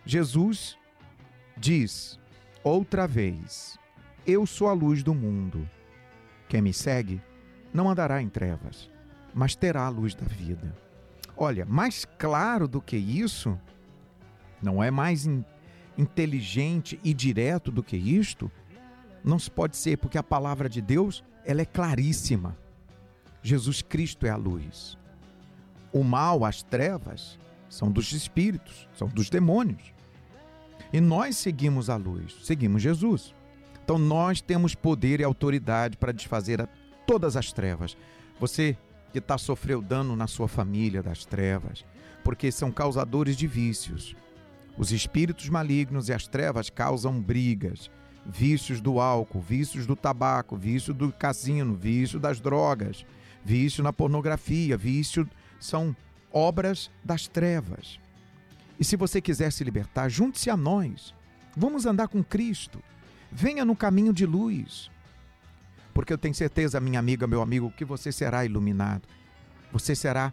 Jesus diz outra vez: eu sou a luz do mundo. Quem me segue não andará em trevas, mas terá a luz da vida. Olha, mais claro do que isso, não é mais inteligente e direto do que isto, não se pode ser, porque a palavra de Deus, ela é claríssima. Jesus Cristo é a luz. O mal, as trevas, são dos espíritos, são dos demônios. E nós seguimos a luz, seguimos Jesus. Então nós temos poder e autoridade para desfazer todas as trevas. Você que sofreu dano na sua família das trevas, porque são causadores de vícios. Os espíritos malignos e as trevas causam brigas, vícios do álcool, vícios do tabaco, vício do cassino, vício das drogas, vício na pornografia, vício são obras das trevas. E se você quiser se libertar, junte-se a nós. Vamos andar com Cristo. Venha no caminho de luz. Porque eu tenho certeza, minha amiga, meu amigo, que você será iluminado. Você será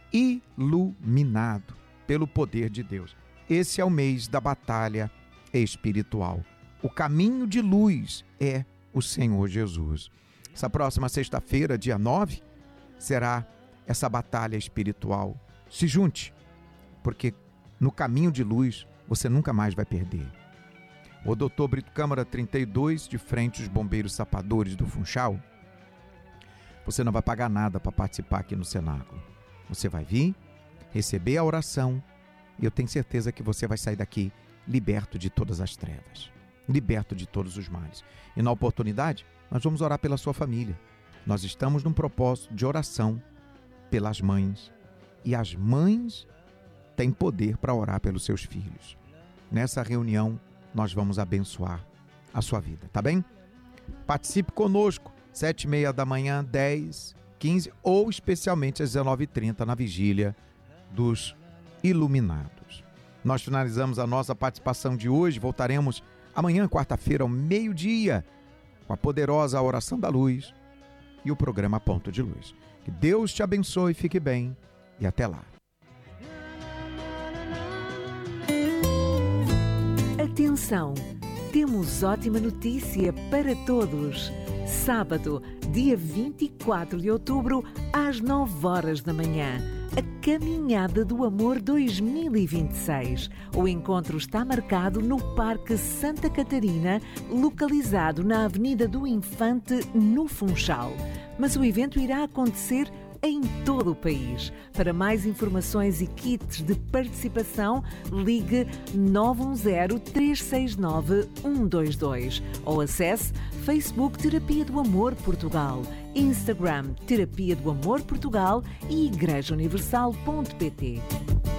iluminado pelo poder de Deus. Esse é o mês da batalha espiritual. O caminho de luz é o Senhor Jesus. Essa próxima sexta-feira, dia 9, será essa batalha espiritual. Se junte, porque no caminho de luz você nunca mais vai perder. O Dr. Brito Câmara 32, de frente aos bombeiros sapadores do Funchal, você não vai pagar nada para participar aqui no cenáculo. Você vai vir, receber a oração, e eu tenho certeza que você vai sair daqui liberto de todas as trevas, liberto de todos os males. E na oportunidade, nós vamos orar pela sua família. Nós estamos num propósito de oração pelas mães, e as mães têm poder para orar pelos seus filhos. Nessa reunião, nós vamos abençoar a sua vida, tá bem? Participe conosco, 7h30 da manhã, 10, 15 ou especialmente às 19h30 na vigília dos iluminados. Nós finalizamos a nossa participação de hoje, voltaremos amanhã, quarta-feira, ao meio-dia, com a poderosa oração da luz e o programa Ponto de Luz. Que Deus te abençoe, fique bem e até lá. Atenção! Temos ótima notícia para todos. Sábado, dia 24 de outubro, às 9h da manhã. A Caminhada do Amor 2026. O encontro está marcado no Parque Santa Catarina, localizado na Avenida do Infante, no Funchal. Mas o evento irá acontecer em todo o país. Para mais informações e kits de participação, ligue 910-369-122 ou acesse Facebook Terapia do Amor Portugal, Instagram Terapia do Amor Portugal e igrejauniversal.pt.